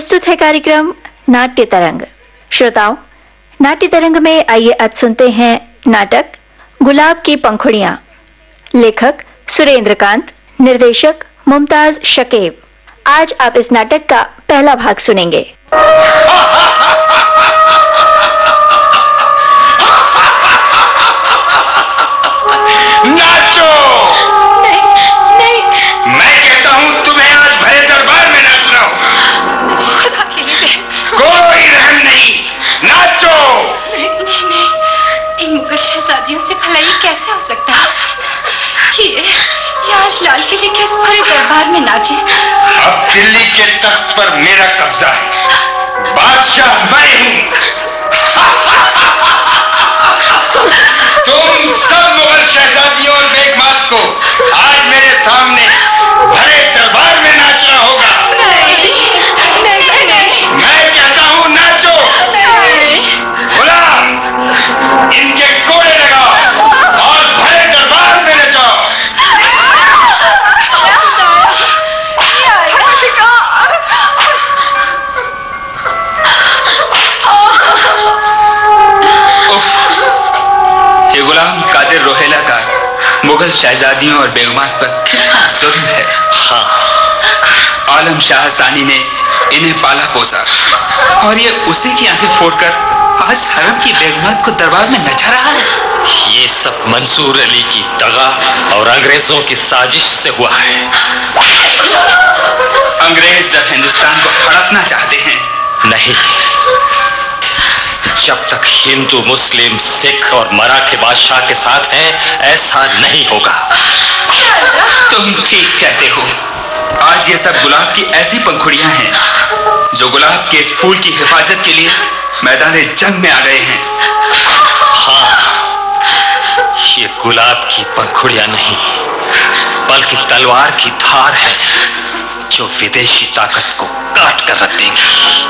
प्रस्तुत है कार्यक्रम नाट्य तरंग। श्रोताओं, नाट्य तरंग में आइए आज सुनते हैं नाटक गुलाब की पंखुड़ियां। लेखक सुरेंद्रकांत, निर्देशक मुमताज शकीब। आज आप इस नाटक का पहला भाग सुनेंगे। नाचो! नहीं। मैं कहता हूँ तुम्हें आज भरे दरबार में नाचना होगा। खुदा के लिए कोई रहम नहीं, नाचो! नहीं, इन मुगल शहजादियों से भला ये कैसे हो सकता है? ये आज लाल किले के इस भरे दरबार में नाचे। अब दिल्ली के तख्त पर मेरा कब्जा है, बादशाह मैं हूँ। तुम सब मुगल शहजादियों और बेगमात को आज मेरे सामने भरे दरबार में नाचना होगा। नहीं। मैं कहता हूँ नाचो। गुलाम, इनके कोड़े लगाओ और भरे दरबार में नचाओ। ये गुलाम कादिर रोहेला का मुगल शहजादियों और बेगमात पर कितना जुल्म है। हाँ, आलम शाह सानी ने इन्हें पाला पोसा और ये उसी की आंखें फोड़कर आज हरम की बेगमात को दरबार में नचा रहा है। ये सब मंसूर अली की दगा और अंग्रेजों की साजिश से हुआ है। अंग्रेज जब हिंदुस्तान को हड़पना चाहते हैं, नहीं, जब तक हिंदू मुस्लिम सिख और मराठे बादशाह के साथ हैं, ऐसा नहीं होगा। तुम ठीक कहते हो। आज ये सब गुलाब की ऐसी पंखुड़ियां हैं जो गुलाब के इस फूल की हिफाजत के लिए मैदाने जंग में आ गए हैं। हाँ, ये गुलाब की पंखुड़ियां नहीं, बल्कि तलवार की धार है जो विदेशी ताकत को काट कर रख देंगी।